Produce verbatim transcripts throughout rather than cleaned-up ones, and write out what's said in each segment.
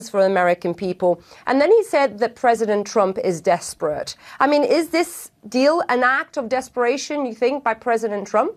for American people. And then he said that President Trump is desperate. I mean, is this deal an act of desperation, you think, by President Trump?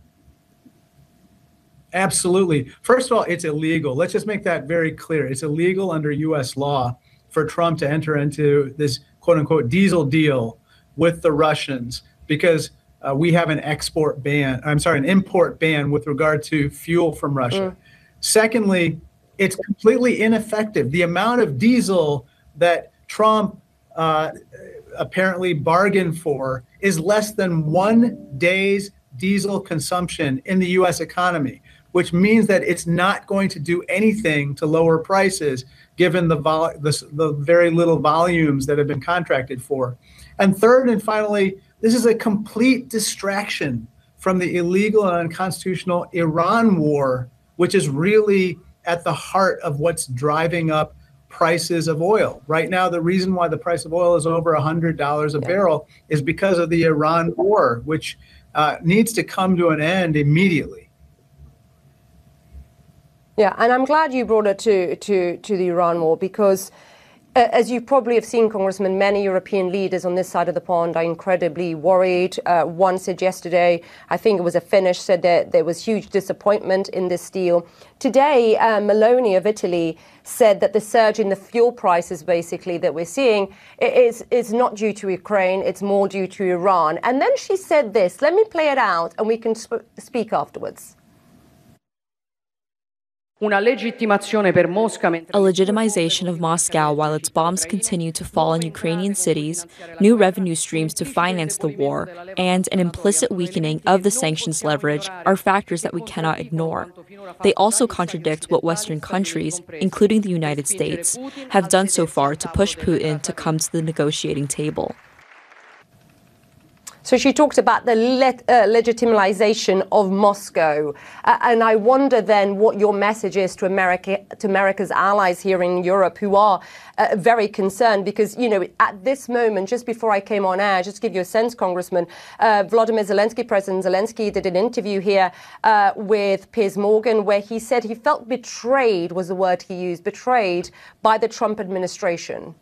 Absolutely. First of all, it's illegal. Let's just make that very clear. It's illegal under U S law for Trump to enter into this quote unquote diesel deal with the Russians because uh, we have an export ban. I'm sorry, an import ban with regard to fuel from Russia. Mm. Secondly, it's completely ineffective. The amount of diesel that Trump uh, apparently bargained for is less than one day's diesel consumption in the U S economy, which means that it's not going to do anything to lower prices given the, vol- the, the very little volumes that have been contracted for. And third and finally, this is a complete distraction from the illegal and unconstitutional Iran war, which is really at the heart of what's driving up prices of oil. Right now, the reason why the price of oil is over one hundred dollars a yeah. barrel is because of the Iran war, which uh, needs to come to an end immediately. Yeah, and I'm glad you brought it to, to, to the Iran war because Uh, as you probably have seen, Congressman, many European leaders on this side of the pond are incredibly worried. Uh, one said yesterday, I think it was a Finnish, said that there was huge disappointment in this deal. Today, uh, Meloni of Italy said that the surge in the fuel prices, basically, that we're seeing is, is not due to Ukraine, it's more due to Iran. And then she said this, let me play it out and we can sp- speak afterwards. A legitimization of Moscow while its bombs continue to fall on Ukrainian cities, new revenue streams to finance the war, and an implicit weakening of the sanctions leverage are factors that we cannot ignore. They also contradict what Western countries, including the United States, have done so far to push Putin to come to the negotiating table. So she talked about the le- uh, legitimization of Moscow. Uh, and I wonder then what your message is to America, to America's allies here in Europe who are uh, very concerned because, you know, at this moment, just before I came on air, just to give you a sense, Congressman, uh, Volodymyr Zelensky, President Zelensky did an interview here uh, with Piers Morgan where he said he felt betrayed, was the word he used, betrayed by the Trump administration.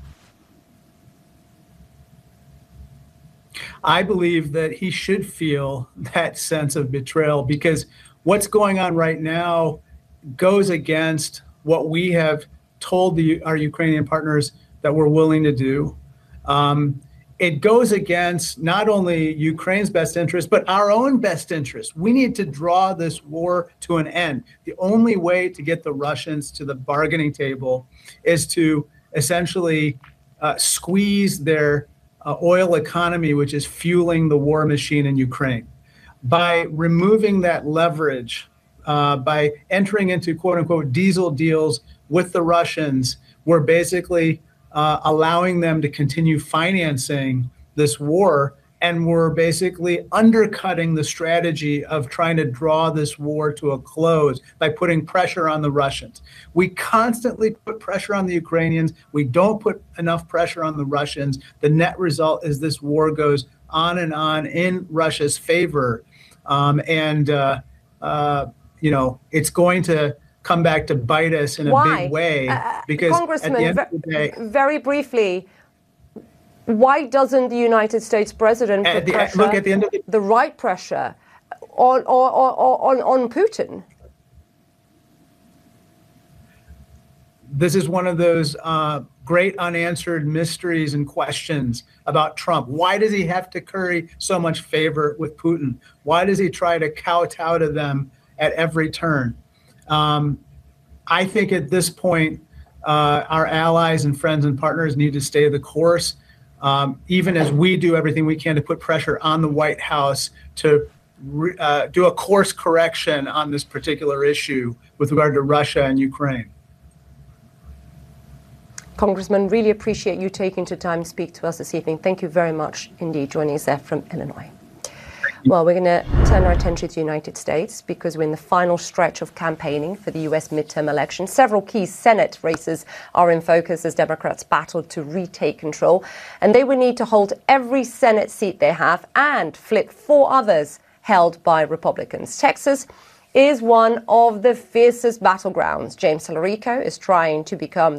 I believe that he should feel that sense of betrayal because what's going on right now goes against what we have told the, our Ukrainian partners that we're willing to do. Um, it goes against not only Ukraine's best interest, but our own best interest. We need to draw this war to an end. The only way to get the Russians to the bargaining table is to essentially uh, squeeze their Uh, oil economy, which is fueling the war machine in Ukraine. By removing that leverage, uh, by entering into quote unquote diesel deals with the Russians, we're basically uh, allowing them to continue financing this war. And we're basically undercutting the strategy of trying to draw this war to a close by putting pressure on the Russians. We constantly put pressure on the Ukrainians. We don't put enough pressure on the Russians. The net result is this war goes on and on in Russia's favor. Um, and, uh, uh, you know, it's going to come back to bite us in a Why? big way. Uh, because Congressman, at the end of the day, very briefly, why doesn't the United States president put the, pressure, look, at the, end of the, the right pressure on, on, on, on Putin? This is one of those uh, great unanswered mysteries and questions about Trump. Why does he have to curry so much favor with Putin? Why does he try to kowtow to them at every turn? Um, I think at this point, uh, our allies and friends and partners need to stay the course. Um, even as we do everything we can to put pressure on the White House to re, uh, do a course correction on this particular issue with regard to Russia and Ukraine. Congressman, really appreciate you taking the time to speak to us this evening. Thank you very much indeed, joining us there from Illinois. Well, we're going to turn our attention to the United States because we're in the final stretch of campaigning for the U S midterm elections. Several key Senate races are in focus as Democrats battle to retake control. And they will need to hold every Senate seat they have and flip four others held by Republicans. Texas is one of the fiercest battlegrounds. James Salarico is trying to become